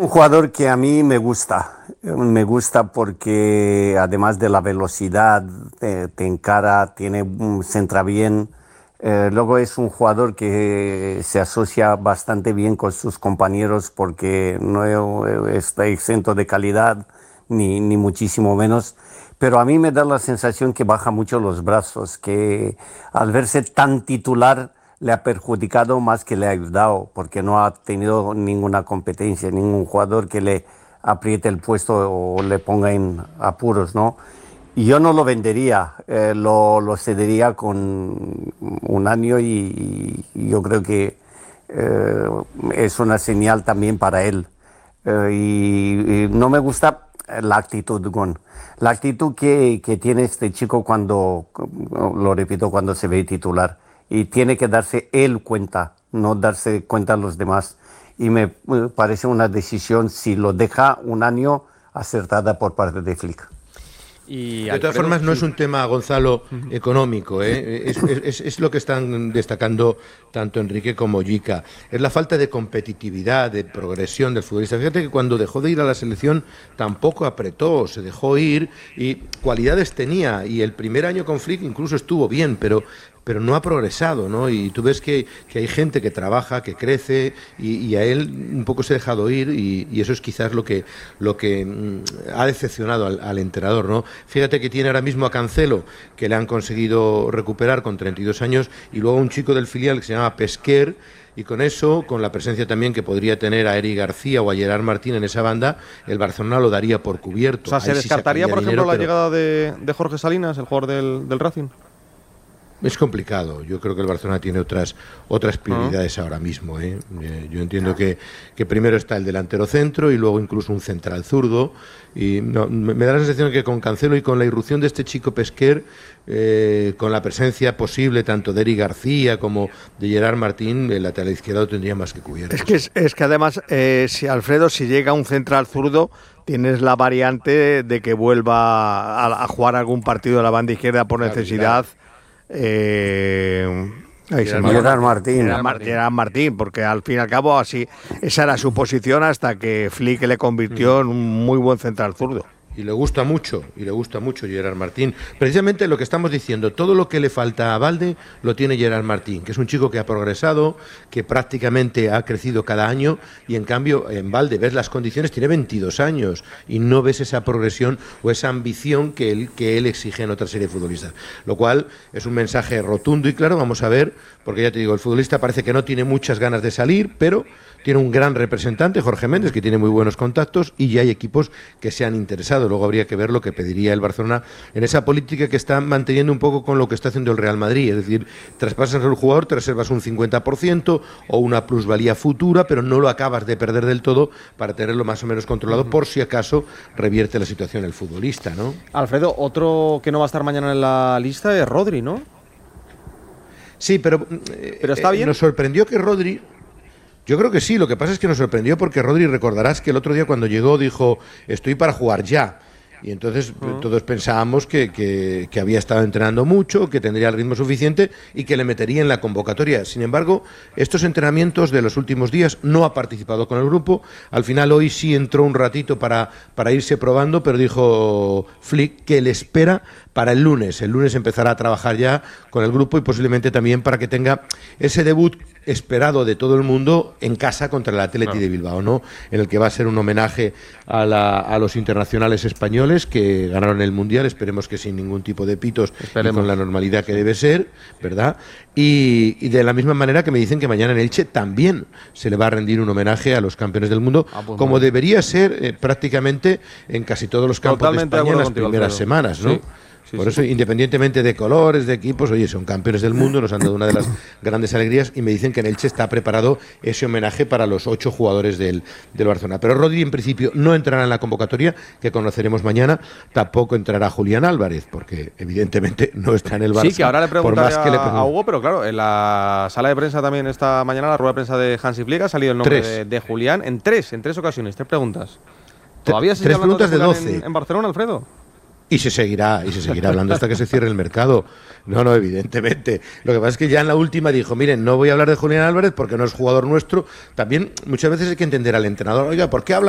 Un jugador que a mí me gusta porque además de la velocidad, te encara, centra bien. Luego es un jugador que se asocia bastante bien con sus compañeros porque no está exento de calidad, ni muchísimo menos. Pero a mí me da la sensación que baja mucho los brazos, que al verse tan titular le ha perjudicado más que le ha ayudado, porque no ha tenido ninguna competencia, ningún jugador que le apriete el puesto o le ponga en apuros, ¿no? Y yo no lo vendería, lo cedería con un año y yo creo que eh, es una señal también para él. Y no me gusta la actitud, Gon. La actitud que tiene este chico cuando, lo repito, cuando se ve titular. Y tiene que darse él cuenta, no darse cuenta a los demás. Y me parece una decisión, si lo deja un año, acertada por parte de Flick. Y de todas formas, no es un tema, Gonzalo, económico, ¿eh? Es lo que están destacando tanto Enrique como Jica. Es la falta de competitividad, de progresión del futbolista. Fíjate que cuando dejó de ir a la selección tampoco apretó, se dejó ir y cualidades tenía. Y el primer año con Flick incluso estuvo bien, pero no ha progresado, ¿no? Y tú ves que hay gente que trabaja, que crece y a él un poco se ha dejado ir y eso es quizás lo que ha decepcionado al entrenador, ¿no? Fíjate que tiene ahora mismo a Cancelo, que le han conseguido recuperar con 32 años, y luego un chico del filial que se llama Pesquer, y con eso, con la presencia también que podría tener a Eric García o a Gerard Martín en esa banda, el Barcelona lo daría por cubierto. O sea, ¿se ahí descartaría, sí por ejemplo, dinero, la llegada de Jorge Salinas, el jugador del Racing? Es complicado. Yo creo que el Barcelona tiene otras prioridades ahora mismo, ¿eh? Yo entiendo que primero está el delantero centro y luego incluso un central zurdo. Y no, me da la sensación que con Cancelo y con la irrupción de este chico Pesquer, con la presencia posible tanto de Eric García como de Gerard Martín, el lateral izquierdo tendría más que cubierto. Es que además, si llega un central zurdo, tienes la variante de que vuelva a jugar algún partido de la banda izquierda por necesidad. Gerard Martín, porque al fin y al cabo así esa era su posición hasta que Flick le convirtió en un muy buen central zurdo. Y le gusta mucho Gerard Martín. Precisamente lo que estamos diciendo, todo lo que le falta a Balde lo tiene Gerard Martín, que es un chico que ha progresado, que prácticamente ha crecido cada año, y en cambio en Balde ves las condiciones, tiene 22 años y no ves esa progresión o esa ambición que él exige en otra serie de futbolistas. Lo cual es un mensaje rotundo y claro, vamos a ver, porque ya te digo, el futbolista parece que no tiene muchas ganas de salir, pero tiene un gran representante, Jorge Méndez, que tiene muy buenos contactos, y ya hay equipos que se han interesado. Luego habría que ver lo que pediría el Barcelona en esa política que está manteniendo un poco con lo que está haciendo el Real Madrid. Es decir, traspasas al jugador, te reservas un 50% o una plusvalía futura, pero no lo acabas de perder del todo para tenerlo más o menos controlado por si acaso revierte la situación el futbolista, ¿no? Alfredo, otro que no va a estar mañana en la lista es Rodri, ¿no? Sí, pero está bien. Nos sorprendió que Rodri... Yo creo que sí, lo que pasa es que nos sorprendió porque Rodri, recordarás que el otro día cuando llegó dijo, estoy para jugar ya. Y entonces todos pensábamos que había estado entrenando mucho, que tendría el ritmo suficiente y que le metería en la convocatoria. Sin embargo, estos entrenamientos de los últimos días no ha participado con el grupo. Al final hoy sí entró un ratito para irse probando, pero dijo Flick que le espera para el lunes. El lunes empezará a trabajar ya con el grupo y posiblemente también para que tenga ese debut esperado de todo el mundo en casa contra el Athletic de Bilbao, ¿no? En el que va a ser un homenaje a los internacionales españoles que ganaron el Mundial, esperemos que sin ningún tipo de pitos y con la normalidad que debe ser, ¿verdad? Y de la misma manera que me dicen que mañana en Elche también se le va a rendir un homenaje a los campeones del mundo, como debería ser prácticamente en casi todos los campos de España en las primeras semanas, ¿no? Sí. Por eso, independientemente de colores, de equipos, oye, son campeones del mundo, nos han dado una de las grandes alegrías y me dicen que en Elche está preparado ese homenaje para los 8 jugadores del Barcelona. Pero Rodri, en principio, no entrará en la convocatoria, que conoceremos mañana. Tampoco entrará Julián Álvarez, porque evidentemente no está en el Barça. Sí, que ahora le preguntaré a Hugo, pero claro, en la sala de prensa también esta mañana, la rueda de prensa de Hansi Flick, ha salido el nombre de Julián en tres ocasiones, 3 preguntas. ¿Todavía se sigue hablando de Julián 12 en Barcelona, Alfredo? Y se seguirá hablando hasta que se cierre el mercado. No, evidentemente. Lo que pasa es que ya en la última dijo, miren, no voy a hablar de Julián Álvarez porque no es jugador nuestro. También muchas veces hay que entender al entrenador, oiga, ¿por qué habla